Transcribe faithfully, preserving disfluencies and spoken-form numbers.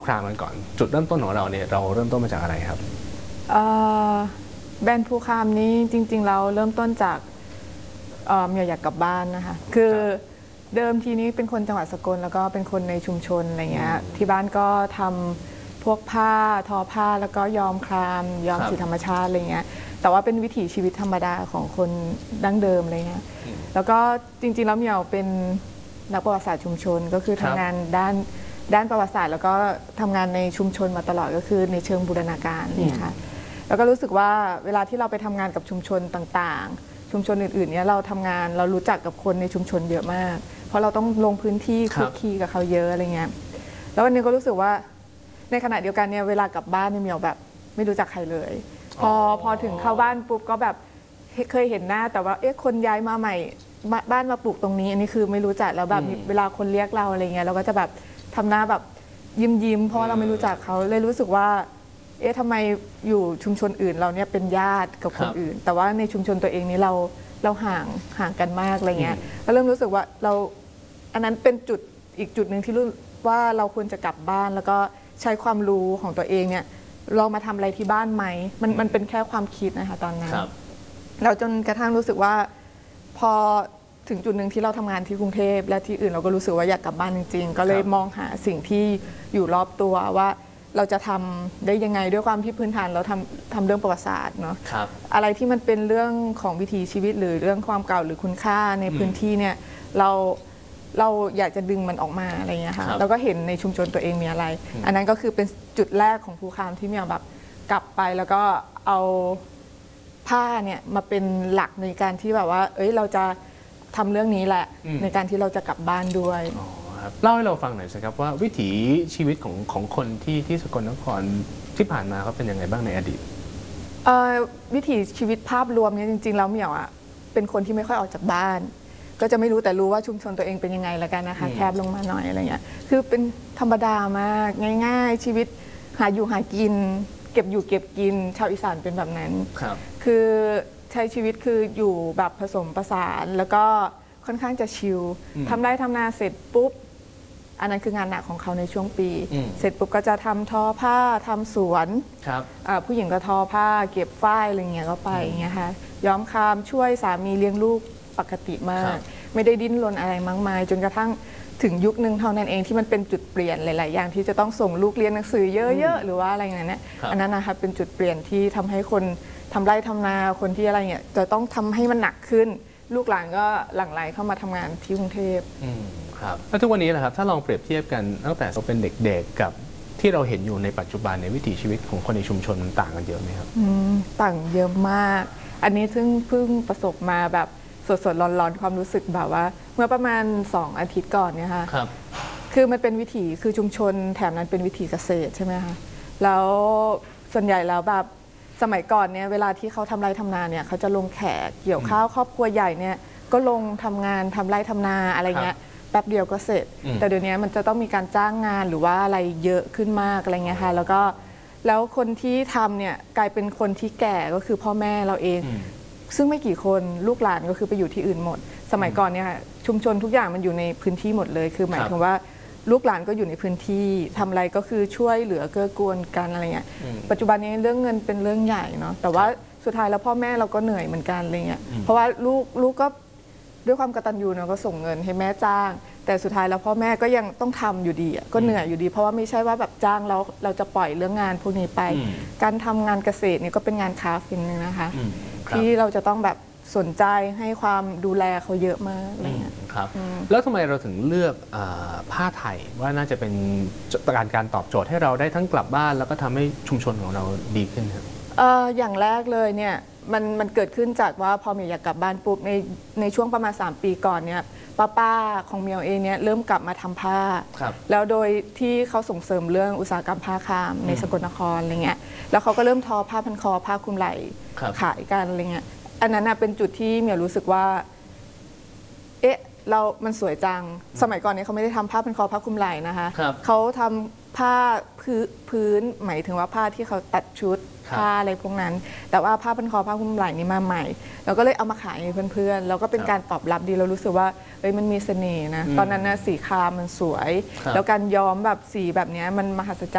ครามกันก่อนจุดเริ่มต้นของเราเนี่ยเราเริ่มต้นมาจากอะไรครับแบรนด์ภูคามนี้จริงๆเราเริ่มต้นจากเมียอยากกลับบ้านนะคะคือเดิมทีนี้เป็นคนจังหวัดสกลแล้วก็เป็นคนในชุมชนอะไรเงี้ยที่บ้านก็ทำพวกผ้าทอผ้าแล้วก็ย้อมครามย้อมสีธรรมชาติอะไรเงี้ยแต่ว่าเป็นวิถีชีวิตธรรมดาของคนดั้งเดิมอะไรเงี้ยแล้วก็จริงๆแล้วเมียวเป็นนักประวัติศาสตร์ชุมชนก็คือทำงานด้านด้านประวัติศาสตร์แล้วก็ทำงานในชุมชนมาตลอดก็คือในเชิงบูรณาการนี่ค่ะแล้วก็รู้สึกว่าเวลาที่เราไปทำงานกับชุมชนต่างๆชุมชนอื่นๆเนี่ยเราทำงานเรารู้จักกับคนในชุมชนเยอะมากเพราะเราต้องลงพื้นที่คุกคีกับเขาเยอะอะไรเงี้ยแล้ววันนี้ก็รู้สึกว่าในขณะเดียวกันเนี่ยเวลากลับบ้านเนี่ยเมียวแบบไม่รู้จักใครเลยพอพอถึงเข้าบ้านปุ๊บก็แบบเคยเห็นหน้าแต่ว่าเอ๊ะคนย้ายมาใหม่บ้านมาปลูกตรงนี้อันนี้คือไม่รู้จักแล้วแบบเวลาคนเรียกเราอะไรเงี้ยเราก็จะแบบทำหน้าแบบยิ้มยิ้มเพราะเราไม่รู้จักเขาเลยรู้สึกว่าเอ๊ะทำไมอยู่ชุมชนอื่นเราเนี่ยเป็นญาติกับคนอื่นแต่ว่าในชุมชนตัวเองนี้เราเราห่างห่างกันมากอะไรเงี้ยก็เริ่มรู้สึกว่าเราอันนั้นเป็นจุดอีกจุดหนึ่งที่รู้ว่าเราควรจะกลับบ้านแล้วก็ใช้ความรู้ของตัวเองเนี่ยลองมาทำอะไรที่บ้านไหมมันมันเป็นแค่ความคิดนะคะตอนนั้นเราจนกระทั่งรู้สึกว่าพอถึงจุดหนึ่งที่เราทำงานที่กรุงเทพและที่อื่นเราก็รู้สึกว่าอยากกลับบ้านจริงๆก็เลยมองหาสิ่งที่อยู่รอบตัวว่าเราจะทำได้ยังไงด้วยความที่พื้นฐานเราทำทำเรื่องประวัติศาสตร์เนาะอะไรที่มันเป็นเรื่องของวิถีชีวิตหรือเรื่องความเก่าหรือคุณค่าในพื้นที่เนี่ยเราเราอยากจะดึงมันออกมาอะไรเงี้ยค่ะแล้วก็เห็นในชุมชนตัวเองมีอะไรอันนั้นก็คือเป็นจุดแรกของภูคามที่เมียแบบกลับไปแล้วก็เอาผ้าเนี่ยมาเป็นหลักในการที่แบบว่าเอ้ยเราจะทำเรื่องนี้แหละในการที่เราจะกลับบ้านด้วยเล่าให้เราฟังหน่อยสิครับว่าวิถีชีวิตของของคนที่ที่สกลนครที่ผ่านมาเขาเป็นยังไงบ้างในอดีตวิถีชีวิตภาพรวมเนี่ยจริงๆแล้วเหมียวอ่ะเป็นคนที่ไม่ค่อยออกจากบ้านก็จะไม่รู้แต่รู้ว่าชุมชนตัวเองเป็นยังไงละกันนะคะแคบลงมาหน่อยอะไรเงี้ยคือเป็นธรรมดามากง่ายๆชีวิตหาอยู่หากินเก็บอยู่เก็บกินชาวอีสานเป็นแบบนั้นคือใช้ชีวิตคืออยู่แบบผสมผสานแล้วก็ค่อนข้างจะชิลทำไร่ทำนาเสร็จปุ๊บอันนั้นคืองานหนักของเขาในช่วงปีเสร็จปุ๊บก็จะทำทอผ้าทำสวนผู้หญิงก็ทอผ้าเก็บฝ้ายอะไรเงี้ยก็ไปอย่างเงี้ยค่ะย้อมคามช่วยสามีเลี้ยงลูกปกติมากไม่ได้ดิ้นรนอะไรมากมายจนกระทั่งถึงยุคหนึ่งเท่านั้นเองที่มันเป็นจุดเปลี่ยนหลายๆอย่างที่จะต้องส่งลูกเรียนหนังสือเยอะๆหรือว่าอะไรอย่างเงี้ยอันนั้นนะคะเป็นจุดเปลี่ยนที่ทำให้คนทำไร่ทำนาคนที่อะไรเงี้ยจะต้องทำให้มันหนักขึ้นลูกหลานก็หลั่งไหลเข้ามาทำงานที่กรุงเทพครับแล้วทุกวันนี้นะครับถ้าลองเปรียบเทียบกันตั้งแต่เราเป็นเด็กๆกับที่เราเห็นอยู่ในปัจจุบันในวิถีชีวิตของคนในชุมชนมันต่างกันเยอะไหมครับต่างเยอะมากอันนี้ซึ่งเพิ่งประสบมาแบบสดๆร้อนๆความรู้สึกแบบว่าเมื่อประมาณสองอาทิตย์ก่อนเนี่ยค่ะครับคือมันเป็นวิถีคือชุมชนแถบนั้นเป็นวิถีเกษตรใช่ไหมคะแล้วส่วนใหญ่แล้วแบบสมัยก่อนเนี่ยเวลาที่เขาทำไร่ทำนาเนี่ยเขาจะลงแขกเกี่ยวข้าวครอบครัวใหญ่เนี่ยก็ลงทำงานทำไร่ทำนาอะไรเงี้ยแป๊บเดียวก็เสร็จแต่เดี๋ยวนี้มันจะต้องมีการจ้างงานหรือว่าอะไรเยอะขึ้นมากอะไรเงี้ยค่ะแล้วก็แล้วคนที่ทำเนี่ยกลายเป็นคนที่แก่ก็คือพ่อแม่เราเองซึ่งไม่กี่คนลูกหลานก็คือไปอยู่ที่อื่นหมดสมัยก่อนเนี่ยชุมชนทุกอย่างมันอยู่ในพื้นที่หมดเลยคือหมายถึงว่าลูกหลานก็อยู่ในพื้นที่ทำอะไรก็คือช่วยเหลือเกื้อกูลกันอะไรเงี้ยปัจจุบันนี้เรื่องเงินเป็นเรื่องใหญ่เนาะแต่ว่าสุดท้ายแล้วพ่อแม่เราก็เหนื่อยเหมือนกันอะไรเงี้ยเพราะว่าลูกลูกก็ด้วยความกตัญญูเนาะก็ส่งเงินให้แม่จ้างแต่สุดท้ายแล้วพ่อแม่ก็ยังต้องทำอยู่ดีก็เหนื่อยอยู่ดีเพราะว่าไม่ใช่ว่าแบบจ้างแล้วเราจะปล่อยเรื่องงานพวกนี้ไปการทำงานเกษตรนี่ก็เป็นงานค้าฟินนึงนะคะที่เราจะต้องแบบสนใจให้ความดูแลเขาเยอะมากอะไรเงี้ยครับแล้วทำไมเราถึงเลือกผ้าไทยว่าน่าจะเป็นการการตอบโจทย์ให้เราได้ทั้งกลับบ้านแล้วก็ทำให้ชุมชนของเราดีขึ้นครับอย่างแรกเลยเนี่ยมันมันเกิดขึ้นจากว่าพอเมียอยากกลับบ้านปุ๊บในในช่วงประมาณสามปีก่อนเนี่ยป้าป้าของเมียวเองเนี่ยเริ่มกลับมาทำผ้าแล้วโดยที่เขาส่งเสริมเรื่องอุตสาหกรรมผ้าคามในสกลนครอะไรเงี้ยแล้วเขาก็เริ่มทอผ้าพันคอผ้าคลุมไหล่ขายกันอะไรเงี้ยอันนั้นเป็นจุดที่เมียรู้สึกว่าเอ๊ะเรามันสวยจังสมัยก่อนนี้เขาไม่ได้ทำผ้าพันคอผ้าคลุมไหล่นะคะเขาทำผ้าพื้นพื้นหมายถึงว่าผ้าที่เขาตัดชุดผ้าอะไรพวกนั้นแต่ว่าผ้าพันคอผ้าคลุมไหล่นี้มาใหม่เราก็เลยเอามาขายให้เพื่อนๆแล้วก็เป็นการตอบรับดีเรารู้สึกว่าเอ้ยมันมีเสน่ห์นะตอนนั้นนะสีครามมันสวยแล้วการย้อมแบบสีแบบนี้มันมหัศจรรย์